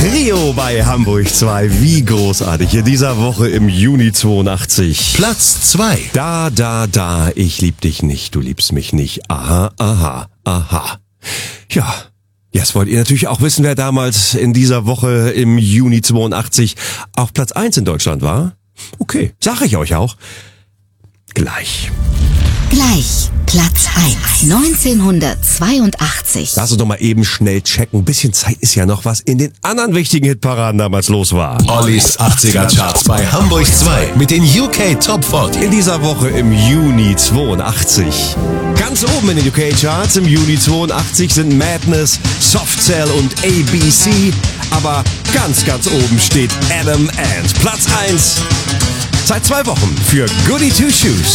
Trio bei Hamburg 2. Wie großartig. In dieser Woche im Juni 82. Platz 2. Da, ich lieb dich nicht, du liebst mich nicht. Aha. Ja, jetzt wollt ihr natürlich auch wissen, wer damals in dieser Woche im Juni 82 auf Platz 1 in Deutschland war? Okay, sag ich euch auch. Gleich. Platz 1. 1982. Lass uns doch mal eben schnell checken. Ein bisschen Zeit ist ja noch, was in den anderen wichtigen Hitparaden damals los war. Ollis 80er Charts bei Hamburg 2 mit den UK Top 40. In dieser Woche im Juni 82. Ganz oben in den UK-Charts im Juni 82 sind Madness, Soft Cell und ABC. Aber ganz oben steht Adam Ant. Platz 1. Seit 2 Wochen für Goody Two Shoes.